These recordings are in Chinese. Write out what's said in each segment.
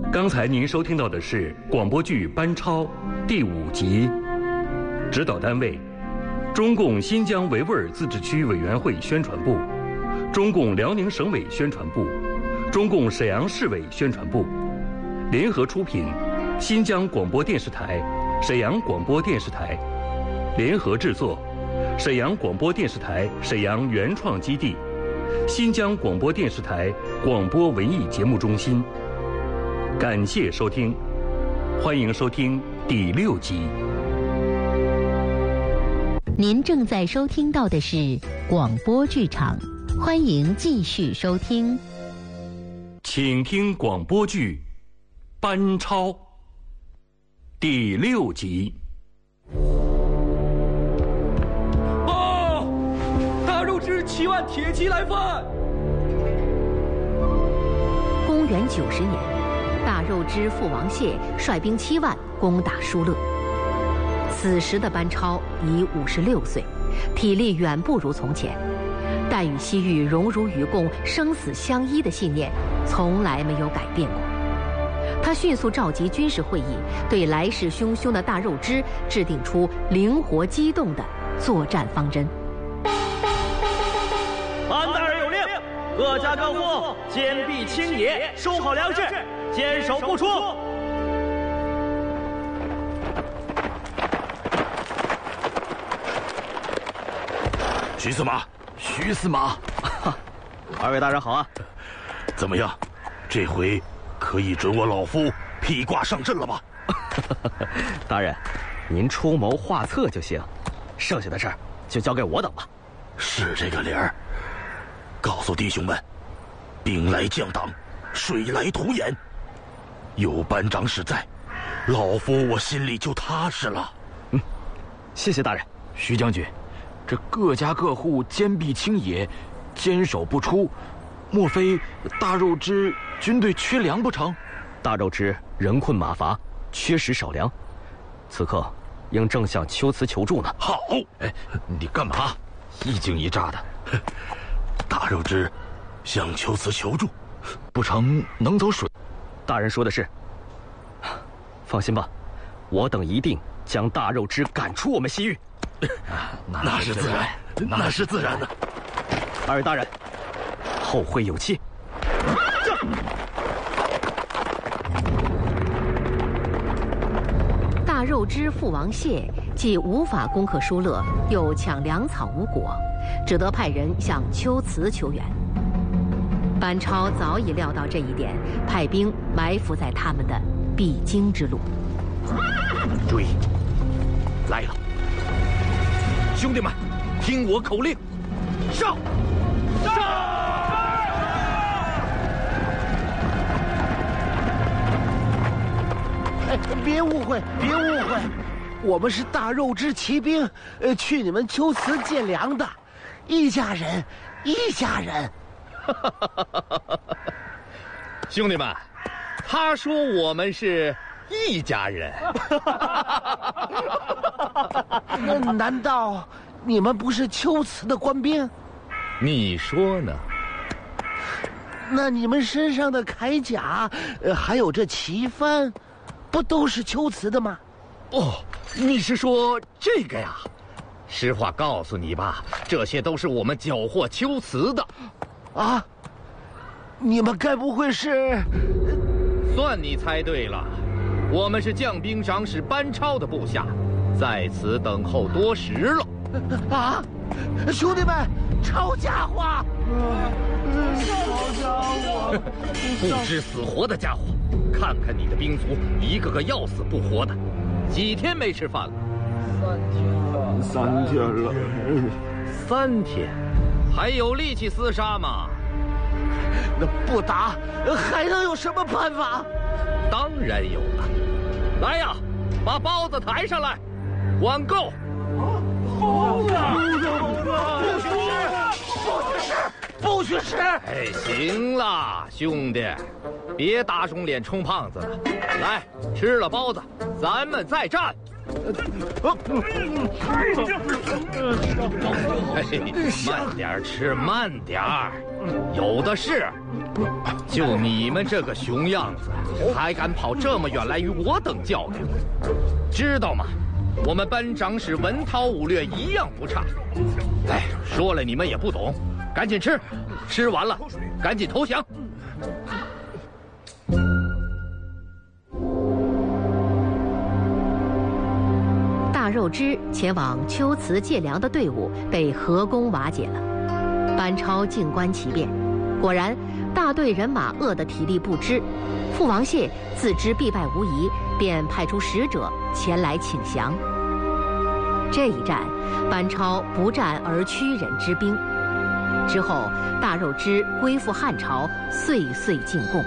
刚才您收听到的是广播剧《班超》第5集，指导单位：中共新疆维吾尔自治区委员会宣传部、中共辽宁省委宣传部、中共沈阳市委宣传部，联合出品，新疆广播电视台、沈阳广播电视台，联合制作，沈阳广播电视台沈阳原创基地，新疆广播电视台广播文艺节目中心。感谢收听，欢迎收听第6集。 您正在收听到的是广播剧场，欢迎继续收听。 请听广播剧《班超》第6集。 大肉汁7万铁骑来犯！ 公元90年，大肉汁父王谢率兵7万攻打疏勒。此时的班超已56岁，体力远不如从前，但与西域荣辱与共、生死相依的信念从来没有改变过。他迅速召集军事会议，对来势汹汹的大肉汁制定出灵活机动的作战方针。 班大人有令，各家各户坚壁清野，收好粮食，坚守不出。 徐司马，徐司马， 二位大人好啊！ 怎么样？这回可以准我老夫披挂上阵了吧？ 大人，您出谋划策就行，剩下的事儿就交给我等吧。 是这个理儿。告诉弟兄们，兵来将挡，水来土掩。有班长使在，老夫我心里就踏实了。 谢谢大人。 徐将军，这各家各户坚壁清野，坚守不出，莫非大肉汁军队缺粮不成？ 大肉汁人困马乏，缺食少粮，此刻应正向秋瓷求助呢。 好， 哎，你干嘛一惊一乍的？ 大肉汁向秋瓷求助， 不成能走水？ 大人说的是。放心吧，我等一定将大肉汁赶出我们西域。 那是自然，那是自然的。 二位大人，后会有期。 大肉汁父王谢既无法攻克疏勒，又抢粮草无果，只得派人向秋瓷求援。班超早已料到这一点，派兵埋伏在他们的必经之路。 注意，来了！兄弟们，听我口令，上！ 别误会，别误会，我们是大肉汁骑兵，去你们秋瓷借粮的，一家人，一家人。 兄弟们，他说我们是一家人。 那难道你们不是秋瓷的官兵？ 你说呢？ 那你们身上的铠甲，还有这旗幡，不都是秋瓷的吗？ 哦，你是说这个呀？实话告诉你吧，这些都是我们缴获秋瓷的。 啊，你们该不会是…… 算你猜对了，我们是将兵长史班超的部下，在此等候多时了。 啊，兄弟们，抄家伙！抄家伙！ 不知死活的家伙，看看你的兵卒，一个个要死不活的，几天没吃饭了 3天了。 3天，还有力气厮杀吗？ 那不打还能有什么办法？ 当然有了。来呀，把包子抬上来，管够。 不许吃！ 哎，行了，兄弟，别打肿脸充胖子了。来，吃了包子，咱们再战。 慢点吃，慢点儿，有的是。就你们这个熊样子，还敢跑这么远来与我等较量，知道吗？我们班长史文韬武略一样不差。哎，说了你们也不懂，赶紧吃，吃完了赶紧投降。 大肉汁前往秋瓷借粮的队伍被合攻瓦解了，班超静观其变，果然大队人马饿得体力不支。傅王谢自知必败无疑，便派出使者前来请降。这一战，班超不战而屈忍之兵。之后，大肉汁归附汉朝，岁岁进贡。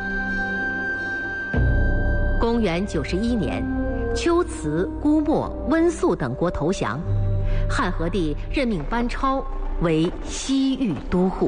公元91年，龟兹、姑墨、温宿等国投降，汉和帝任命班超为西域都护。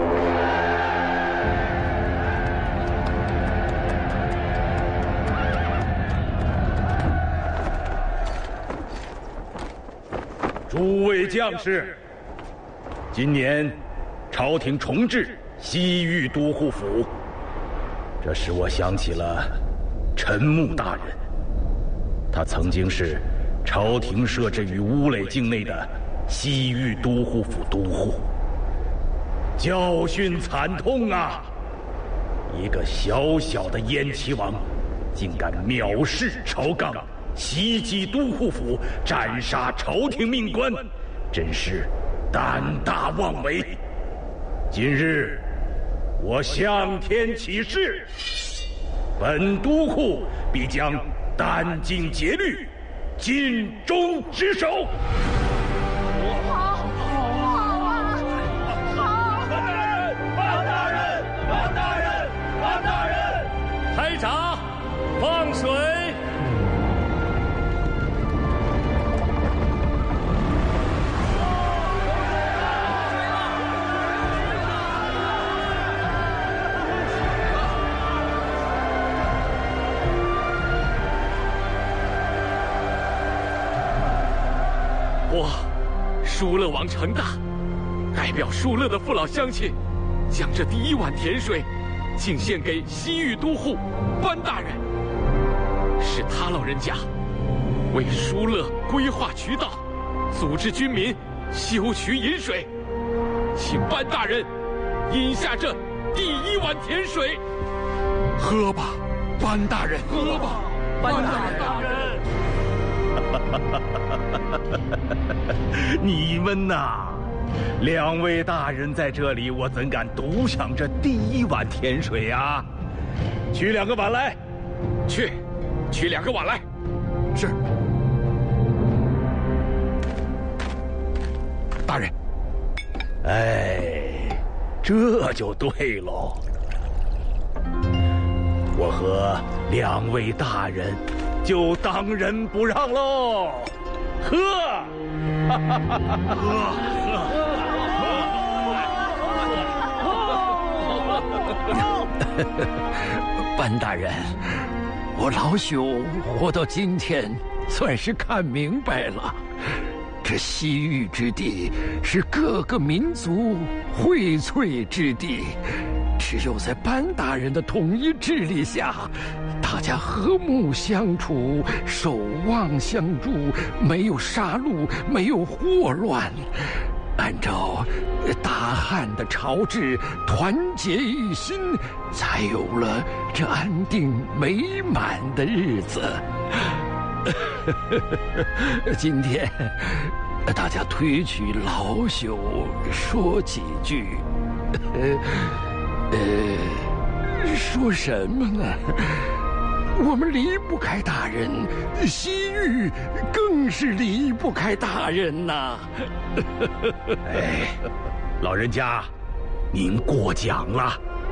诸位将士，今年朝廷重置西域都护府，这使我想起了陈穆大人。他曾经是朝廷设置于乌垒境内的西域都护府都护，教训惨痛啊！一个小小的燕齐王，竟敢藐视朝纲，袭击都护府，斩杀朝廷命官，真是胆大妄为。今日我向天起誓，本都护必将殚精竭虑，尽忠职守。 开闸，放水。 我，疏勒王成大，代表疏勒的父老乡亲，将这第一碗甜水敬献给西域都护班大人，是他老人家为疏勒规划渠道，组织军民修渠饮水，请班大人饮下这第一碗甜水。喝吧，班大人，喝吧，班大人。 你们呐，两位大人在这里，我怎敢独享这第一碗甜水啊？取2个碗来。 取2个碗来。是。大人。 哎，这就对喽。我和2位大人就当仁不让喽。喝！ 班大人，我老朽活到今天，算是看明白了，这西域之地是各个民族荟萃之地，只有在班大人的统一治理下，大家和睦相处，守望相助，没有杀戮，没有祸乱。按照大汉的朝制，团结一心，才有了这安定美满的日子。今天大家推举老朽说几句，说什么呢？我们离不开大人，西域更是离不开大人呐。 哎，老人家，您过奖了。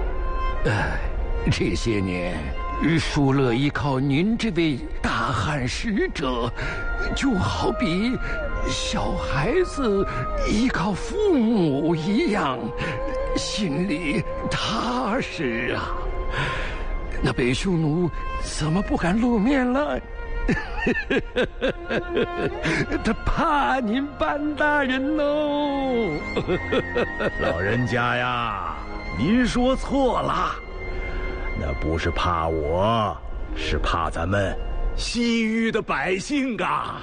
这些年，疏勒依靠您这位大汉使者，就好比小孩子依靠父母一样，心里踏实啊。那北匈奴怎么不敢露面了？ 他怕您班大人哦。 老人家呀，您说错了，那不是怕我，是怕咱们西域的百姓啊。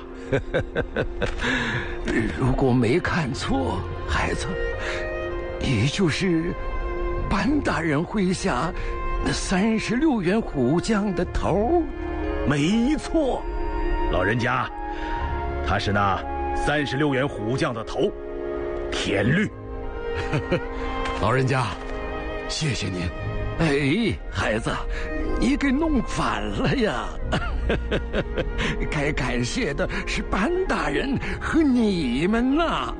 如果没看错，孩子，也就是班大人麾下那36员虎将的头。 没错，老人家，他是那36员虎将的头，田律。 老人家，谢谢您。哎，孩子，你给弄反了呀！该感谢的是班大人和你们呐。